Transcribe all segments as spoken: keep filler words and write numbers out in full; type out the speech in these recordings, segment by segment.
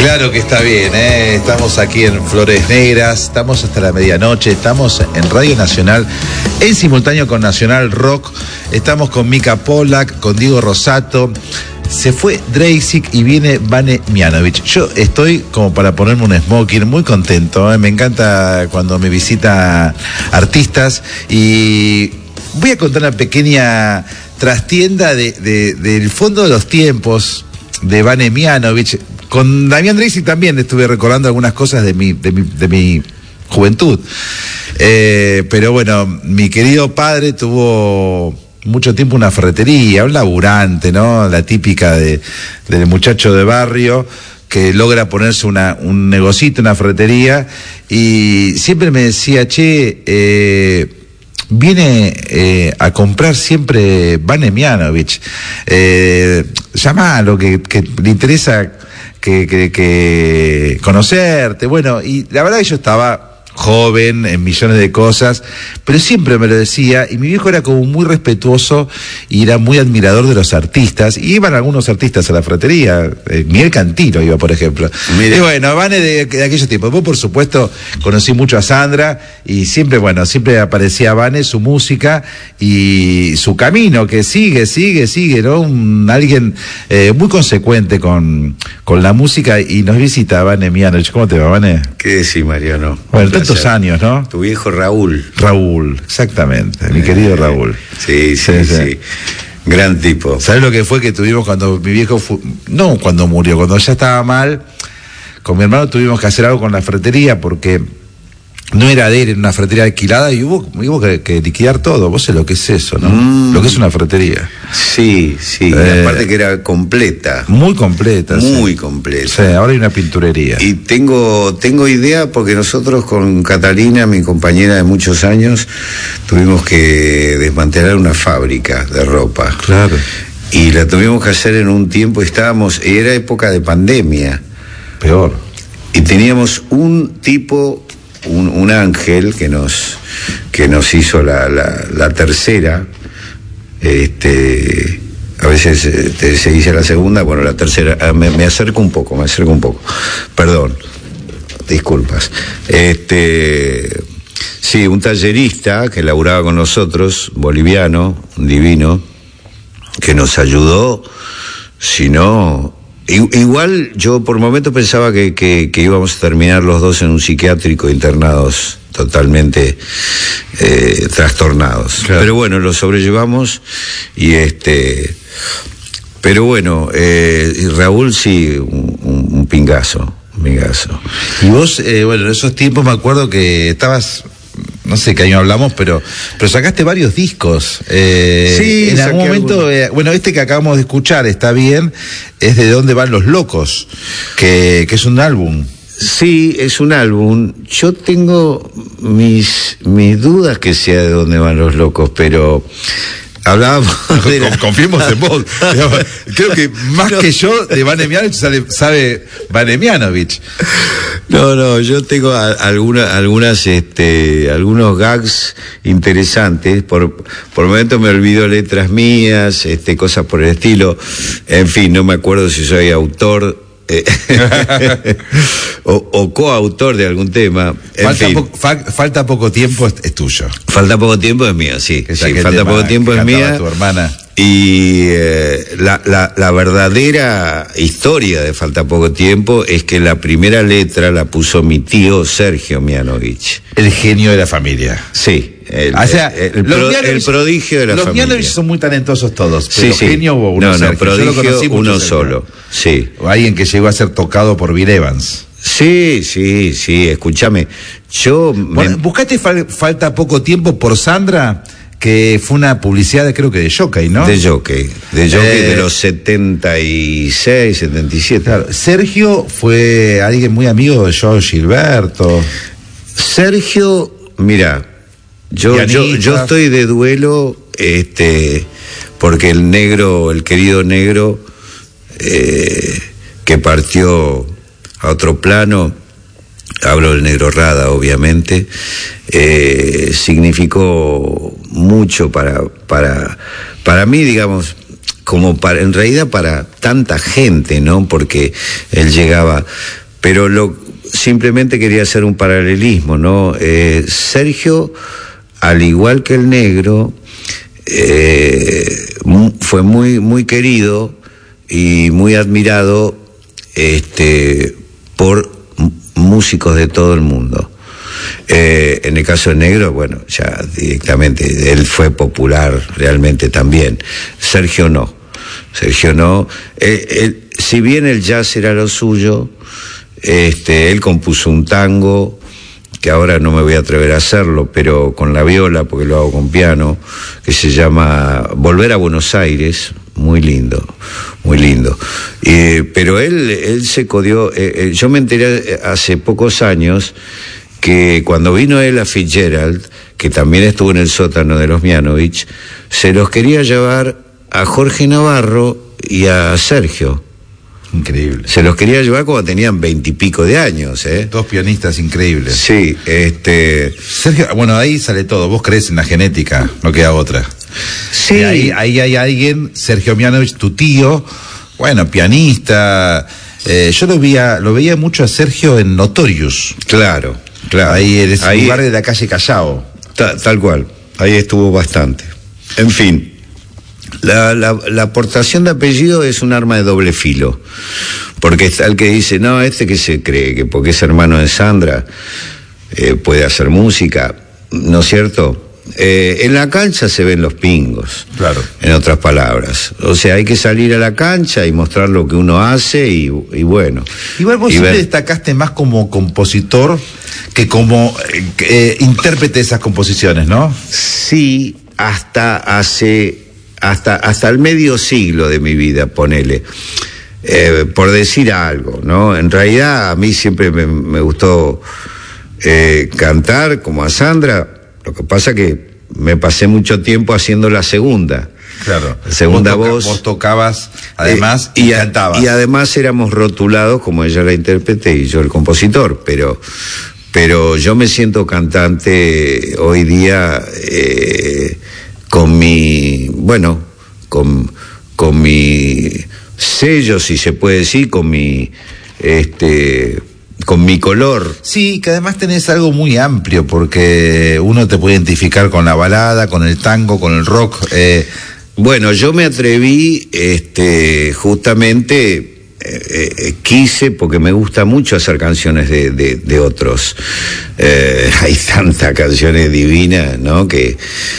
Claro que está bien, ¿eh? Estamos aquí en Flores Negras, estamos hasta la medianoche, estamos en Radio Nacional, en simultáneo con Nacional Rock, estamos con Mica Pollack, con Diego Rosato, se fue Dreisig y viene Vane Mianovich. Yo estoy como para ponerme un smoking, muy contento, ¿eh? Me encanta cuando me visitan artistas y voy a contar una pequeña trastienda de, de, del fondo de los tiempos de Vane Mianovich. Con Damián Dreisig también estuve recordando algunas cosas de mi, de mi, de mi juventud. Eh, pero bueno, mi querido padre tuvo mucho tiempo una ferretería, un laburante, ¿no? La típica de, del muchacho de barrio que logra ponerse una, un negocito, una ferretería, y siempre me decía, che, eh, viene eh, a comprar siempre Vane Mianovich. Eh, llamalo, que, que le interesa Que, que, que conocerte, bueno, y la verdad que yo estaba joven en millones de cosas, pero siempre me lo decía, y mi viejo era como muy respetuoso y era muy admirador de los artistas, y iban algunos artistas a la fratería, eh, Miguel Cantilo iba, por ejemplo. Mira. Y bueno, Vane de, de aquellos tiempos. Después, por supuesto, conocí mucho a Sandra, y siempre, bueno, siempre aparecía Vane, su música y su camino, que sigue, sigue, sigue, ¿no? Un, alguien eh, muy consecuente con, con la música, y nos visita Vane Mianovich. ¿Cómo te va, Vane? ¿Qué decís, Mariano? Bueno, tantos años, ¿no? Tu viejo Raúl. Raúl, exactamente, mi querido Raúl. Sí, sí, sí, sí. Gran tipo. ¿Sabes lo que fue que tuvimos cuando mi viejo fue, no cuando murió, cuando ya estaba mal, con mi hermano tuvimos que hacer algo con la ferretería porque no era de él, era una ferretería alquilada y hubo, hubo que, que liquidar todo. Vos sabés lo que es eso, ¿no? Mm. Lo que es una ferretería. Sí, sí, eh, aparte que era completa. Muy completa. Muy sí. completa. Sí, ahora hay una pinturería. Y tengo, tengo idea porque nosotros con Catalina, mi compañera de muchos años, tuvimos que desmantelar una fábrica de ropa. Claro. Y la tuvimos que hacer en un tiempo, estábamos, era época de pandemia. Peor. Y teníamos un tipo... Un, un ángel que nos que nos hizo la, la, la tercera, este a veces eh, te, se dice la segunda, bueno, la tercera, ah, me, me acerco un poco, me acerco un poco, perdón, disculpas, este sí, un tallerista que laburaba con nosotros, boliviano, un divino, que nos ayudó, si no... Igual yo por momentos pensaba que, que, que íbamos a terminar los dos en un psiquiátrico internados totalmente eh, trastornados. Claro. Pero bueno, lo sobrellevamos y este... Pero bueno, eh, Raúl sí, un, un, un pingazo, un pingazo. Y vos, eh, bueno, en esos tiempos me acuerdo que estabas... No sé qué año hablamos, pero pero sacaste varios discos. Eh, sí, en algún momento, eh, bueno, este que acabamos de escuchar, Está Bien, es De Dónde Van los Locos, que, que es un álbum. Sí, es un álbum. Yo tengo mis, mis dudas que sea De Dónde Van los Locos, pero... Hablábamos de la... Confiemos en vos. Creo que más no. que yo de Vane Mianovich sabe, sabe Vane Mianovich. No, no, yo tengo a, alguna, algunas, este, algunos gags interesantes. Por, por momentos me olvido letras mías, este, cosas por el estilo. En fin, no me acuerdo si soy autor. Eh, o, o coautor de algún tema. En falta, fin. po, fa, falta poco tiempo es, es tuyo. Falta poco tiempo es mío, sí. sí falta poco tiempo es mía. Tu hermana. Y eh, la, la, la verdadera historia de Falta poco tiempo es que la primera letra la puso mi tío Sergio Mianovich. El genio de la familia. Sí. El, o sea, el, el, pro, el prodigio de la los familia. Los Mianovich son muy talentosos todos, pero sí, sí. genio hubo uno. No, no, Sergio. prodigio uno solo. Sí. O alguien que llegó a ser tocado por Bill Evans. Sí, sí, sí, escúchame. Yo... Bueno, me... buscaste fal, Falta poco tiempo por Sandra, que fue una publicidad, de, creo que de Jockey, ¿no? De Jockey, de Jockey eh... de los setenta y seis, setenta y siete. Claro. Sergio fue alguien muy amigo de Joe Gilberto. Sergio, mira... Yo, yo, yo estoy de duelo, este, porque el negro, el querido negro, eh, que partió a otro plano, hablo del Negro Rada, obviamente, eh, significó mucho para, para, para mí, digamos, como para, en realidad para tanta gente, ¿no? Porque él llegaba, pero lo simplemente quería hacer un paralelismo, ¿no? Eh, Sergio, al igual que el Negro, eh, fue muy, muy querido y muy admirado este, por músicos de todo el mundo. Eh, en el caso del Negro, bueno, ya directamente, él fue popular realmente también. Sergio no. Sergio no. Él, él, si bien el jazz era lo suyo, este, él compuso un tango, que ahora no me voy a atrever a hacerlo, pero con la viola, porque lo hago con piano, que se llama Volver a Buenos Aires, muy lindo, muy lindo. Eh, pero él, él se codió, eh, eh, yo me enteré hace pocos años que cuando vino él a Fitzgerald, que también estuvo en el sótano de los Mianovich, se los quería llevar a Jorge Navarro y a Sergio. Increíble. Se los quería llevar cuando tenían veintipico de años, ¿eh? Dos pianistas increíbles. Sí, este... Sergio, bueno, ahí sale todo. Vos crees en la genética, no queda otra. Sí. Y ahí, ahí hay alguien, Sergio Mianovich, tu tío, bueno, pianista. Eh, yo lo veía, lo veía mucho a Sergio en Notorious. Claro, claro. Ahí en ese ahí, lugar de la calle Callao. Ta, tal cual. Ahí estuvo bastante. En fin. La, la, la aportación de apellido es un arma de doble filo, porque está el que dice, no, este que se cree que porque es hermano de Sandra eh, puede hacer música, ¿no es cierto? Eh, en la cancha se ven los pingos, claro. En otras palabras. O sea, hay que salir a la cancha y mostrar lo que uno hace y, y bueno. Igual vos siempre ver... destacaste más como compositor que como eh, eh, intérprete de esas composiciones, ¿no? Sí, hasta hace... Hasta, hasta el medio siglo de mi vida, ponele, eh, por decir algo, ¿no? En realidad a mí siempre me, me gustó eh, cantar como a Sandra, lo que pasa que me pasé mucho tiempo haciendo la segunda. Claro. La segunda vos toca, voz. Vos tocabas, además, eh, y, y cantabas. Y además éramos rotulados como ella la intérprete y yo el compositor, pero... Pero yo me siento cantante hoy día... Eh, con mi, bueno, con, con mi sello, si se puede decir, con mi, este, con mi color. Sí, que además tenés algo muy amplio, porque uno te puede identificar con la balada, con el tango, con el rock. Eh. Bueno, yo me atreví, este, justamente, eh, eh, quise, porque me gusta mucho hacer canciones de, de, de otros. Eh, hay tantas canciones divinas, ¿no? Que...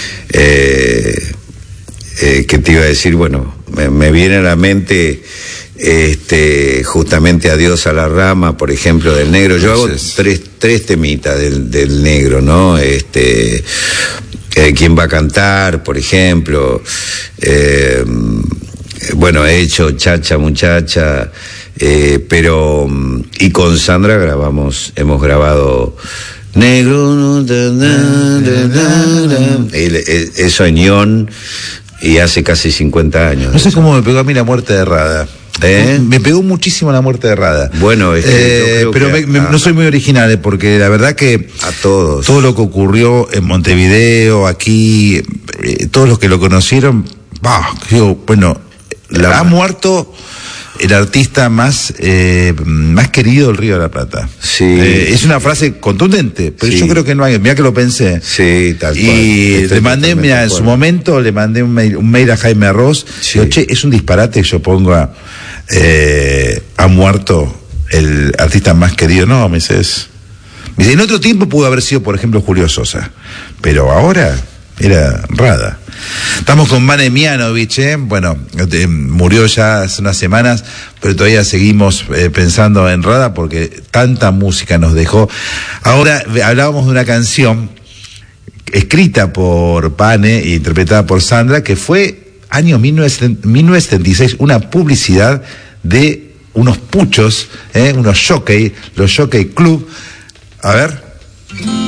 Eh, eh, que te iba a decir, bueno, me, me viene a la mente este, justamente Adiós a la Rama, por ejemplo, del Negro. Yo hago tres, tres temitas del, del Negro, ¿no? Este, eh, ¿quién va a cantar, por ejemplo? Eh, bueno, he hecho Chacha Muchacha, eh, pero, y con Sandra grabamos, hemos grabado... Negro, da, da, da, da, da. El, el, eso en Ion, y hace casi cincuenta años. No sé cómo me pegó a mí la muerte de Rada. ¿Eh? Me pegó muchísimo la muerte de Rada. Bueno, es que eh, yo creo pero que me, a, me, no soy muy original, porque la verdad que a todos, todo lo que ocurrió en Montevideo, aquí, eh, todos los que lo conocieron, bah, digo, bueno, la, ha muerto el artista más eh, más querido del Río de la Plata. Sí. Eh, es una frase contundente, pero sí. Yo creo que no hay, mira que lo pensé. Sí, tal cual. Y le mandé, mira, en su momento le mandé un mail, un mail a Jaime Ross, sí. Digo, che, es un disparate que yo ponga eh, ha muerto el artista más querido. No, me dices, me dice, en otro tiempo pudo haber sido, por ejemplo, Julio Sosa, pero ahora era Rada. Estamos con Vane Mianovich, ¿eh? Bueno, eh, murió ya hace unas semanas, pero todavía seguimos eh, pensando en Rada porque tanta música nos dejó. Ahora hablábamos de una canción escrita por Vane e interpretada por Sandra, que fue año mil novecientos setenta y seis, una publicidad de unos puchos, ¿eh? Unos jockey, los Jockey Club. A ver.